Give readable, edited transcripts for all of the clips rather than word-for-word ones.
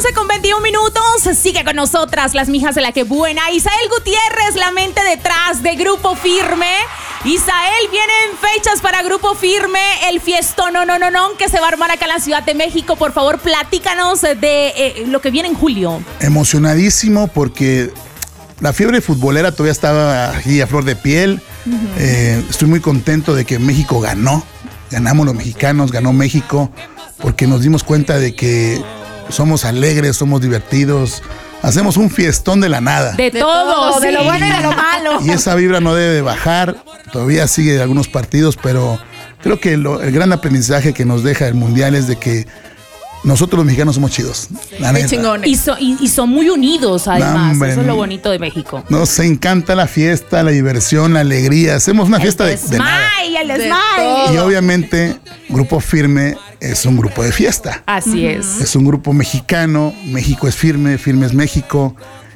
11:21. Sigue con nosotras las mijas de la que buena. Isael Gutiérrez, la mente detrás de Grupo Firme. Isael, vienen fechas para Grupo Firme, el fiestón que se va a armar acá en la Ciudad de México. Por favor, platícanos de lo que viene en julio. Emocionadísimo porque la fiebre futbolera todavía estaba aquí a flor de piel. Estoy muy contento de que México ganó. Ganamos los mexicanos, ganó México, porque nos dimos cuenta de que somos alegres, somos divertidos. Hacemos un fiestón de la nada. De todo, sí. De lo bueno y de lo malo. Y esa vibra no debe de bajar. Todavía sigue algunos partidos, pero creo que el gran aprendizaje que nos deja el Mundial es de que nosotros los mexicanos somos chidos. La neta. Y son muy unidos, además. Hombre, eso es lo bonito de México. Nos encanta la fiesta, la diversión, la alegría. Hacemos una fiesta de nada. El smile. Y obviamente, Grupo Firme es un grupo de fiesta. Así es. Es un grupo mexicano. México es firme, firme es México.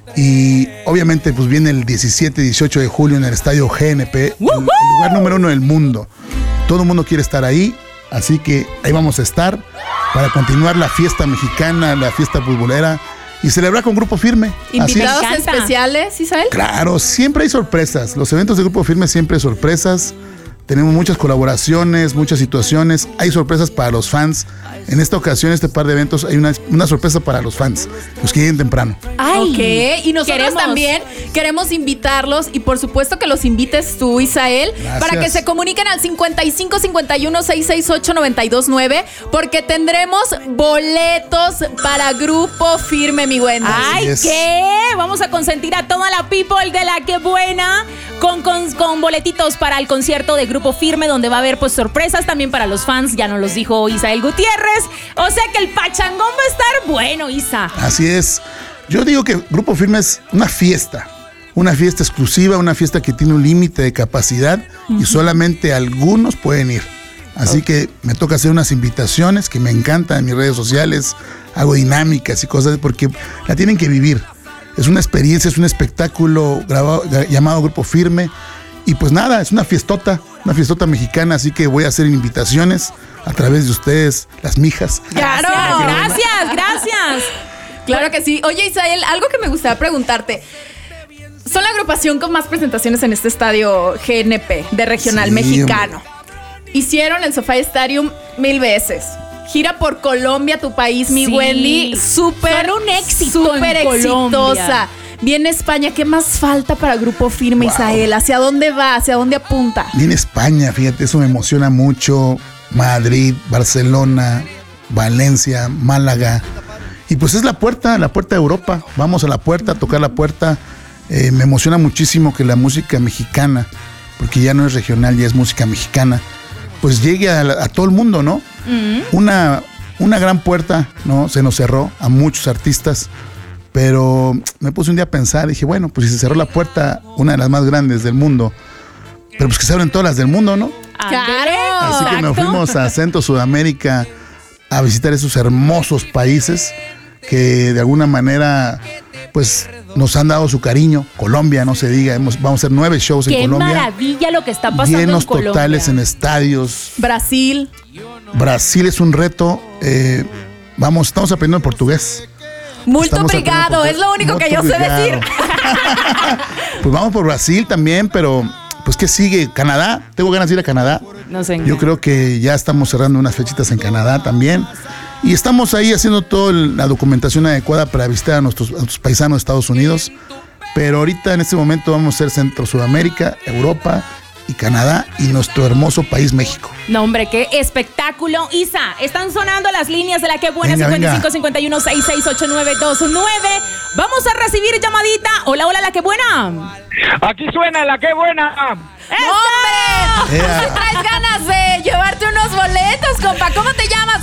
Y obviamente pues viene el 17 y 18 de julio en el estadio GNP, el lugar número 1 del mundo. Todo el mundo quiere estar ahí, así que ahí vamos a estar para continuar la fiesta mexicana, la fiesta futbolera y celebrar con Grupo Firme. ¿Invitados especiales, Isael? Claro, siempre hay sorpresas. Los eventos de Grupo Firme siempre hay sorpresas. Tenemos muchas colaboraciones, muchas situaciones. Hay sorpresas para los fans. En esta ocasión, este par de eventos, hay una sorpresa para los fans, los que lleguen temprano. Ok, y nosotros también queremos invitarlos y por supuesto que los invites tú, Isael. Gracias. Para que se comuniquen al 55 51 668 929 porque tendremos boletos para Grupo Firme, mi Wendy. ¡Ay, qué! Vamos a consentir a toda la people de la que buena con boletitos para el concierto de Grupo Firme, donde va a haber pues sorpresas también para los fans. Ya nos los dijo Isael Gutiérrez. O sea que el pachangón va a estar bueno, Isa. Así es. Yo digo que Grupo Firme es una fiesta exclusiva, una fiesta que tiene un límite de capacidad y solamente algunos pueden ir. Así que me toca hacer unas invitaciones que me encantan en mis redes sociales, hago dinámicas y cosas porque la tienen que vivir. Es una experiencia, es un espectáculo llamado Grupo Firme. Y pues nada, es una fiestota mexicana, así que voy a hacer invitaciones a través de ustedes, las mijas. ¡Claro! Gracias. Claro que sí. Oye, Isael, algo que me gustaría preguntarte. Son la agrupación con más presentaciones en este estadio GNP de regional mexicano. Hicieron el SoFi Stadium 1000 veces. Gira por Colombia, tu país, mi Wendy. Súper un éxito. Súper exitosa. Viene España, ¿qué más falta para Grupo Firme, Isael? ¿Hacia dónde va? ¿Hacia dónde apunta? Viene España, fíjate, eso me emociona mucho. Madrid, Barcelona, Valencia, Málaga. Y pues es la puerta de Europa. Vamos a la puerta, a tocar la puerta. Me emociona muchísimo que la música mexicana, porque ya no es regional, ya es música mexicana, pues llegue a todo el mundo, ¿no? Una gran puerta, ¿no? Se nos cerró a muchos artistas. Pero me puse un día a pensar, dije, bueno, pues si se cerró la puerta, una de las más grandes del mundo, pero pues que se abren todas las del mundo, ¿no? ¡Claro! Así que nos fuimos a Centro Sudamérica a visitar esos hermosos países que de alguna manera, pues, nos han dado su cariño. Colombia, no se diga, vamos a hacer 9 shows en Colombia. ¡Qué maravilla lo que está pasando llenos en Colombia! Totales en estadios. Brasil Es un reto. Estamos aprendiendo portugués. Muito obrigado, es lo único que yo sé decir. Pues vamos por Brasil también, pero pues ¿qué sigue? Canadá, tengo ganas de ir a Canadá. Yo creo que ya estamos cerrando unas fechitas en Canadá también. Y estamos ahí haciendo toda la documentación adecuada para visitar a nuestros paisanos de Estados Unidos. Pero ahorita en este momento vamos a hacer Centro Sudamérica, Europa y Canadá y nuestro hermoso país México. No, hombre, qué espectáculo. Isa, están sonando las líneas de la que buena. 55 51 66 8929. Vamos a recibir llamadita. Hola, la que buena. Aquí suena la que buena. ¡Hombre! ¿Tú traes ganas de llevarte unos boletos, compa? ¿Cómo te llamas?